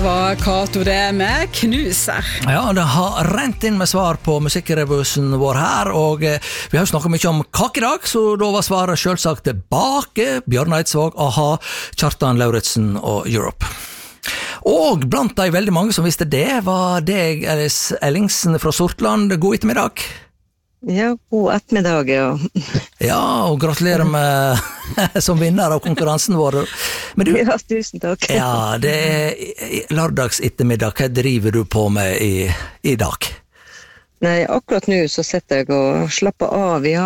var Kato det med Knuser. Ja, det har rent inn med svar på musikkrebusen vår her, og vi har jo snakket mye om kake i dag, så da var svaret selvsagt bake, Bjørn Eidsvåg, AHA, Kjartan Lauritsen og Europe. Og blant de veldig mange som visste det, var deg, Alice Ellingsen fra Sortland. God ettermiddag. Ja, god ettermiddag, ja. Ja, og gratulerer med som vinner av konkurransen vår. Men du, ja, tusen takk. Ja, det lørdags ettermiddag. Hva driver du på med i dag? Nei, akkurat nå så sitter jeg og slapper av. Vi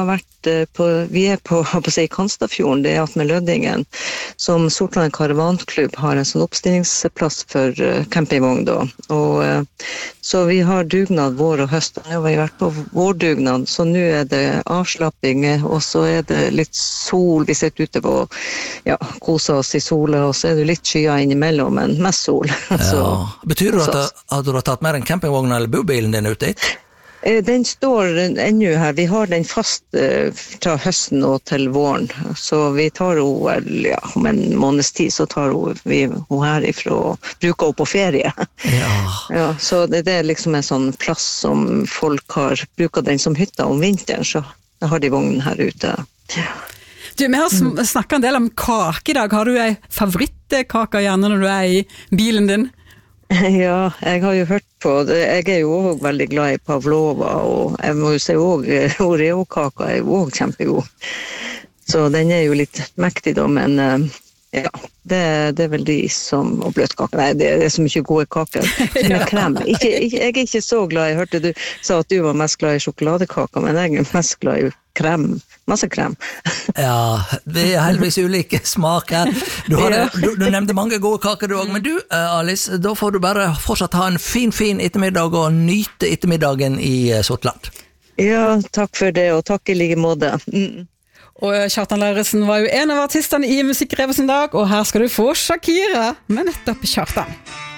er på Kanstadfjorden, det at med Lødingen, som Sortland Karavanklubb har en sånn oppstillingsplass for campingvogn da. Og så vi har dugnad vår og høst. Nå har vi vært på vårdugnad, så nå er det avslapping, og så er det litt sol. Vi sitter ute på, ja, koser oss i sola, og så er det litt skyer innimellom, men mest sol. Ja. Betyr det at du har tatt med en campingvogn eller bobilen din ut dit? Den står ennå her. Vi har den fast fra høsten og til våren. Så vi tar henne, ja, om en måneds tid så tar vi henne herifra og bruker henne på ferie. Ja. Ja, så det er liksom en sånn plass som folk bruker den som hytta om vinteren, så har de vognen her ute. Ja. Du, vi har snakket en del om kake i dag. Har du en favorittkake gjerne når du er i bilen din? Ja, jeg har jo hørt på det. Jeg er jo også veldig glad i Pavlova, og jeg må jo si også Oreo-kaka er jo også kjempegod. Så den er jo litt mektig da, men ja, det er vel de som, og bløtkake, nei, det er så mye gode kaker med krem. Jeg er ikke så glad, jeg hørte du sa at du var mest glad i sjokoladekaka, men jeg er mest glad i krem, masse krem. Ja, det er heldigvis ulike smak her. Du nevnte mange gode kaker du også, men du, Alice, da får du bare fortsatt ha en fin ettermiddag og nyte ettermiddagen i Sortland. Ja, takk for det, og takk i like måte. Og Kjartan Lauritsen var jo en av artistene i Musikkrebusen i dag, og her skal du få Shakira med nettopp Kjartan.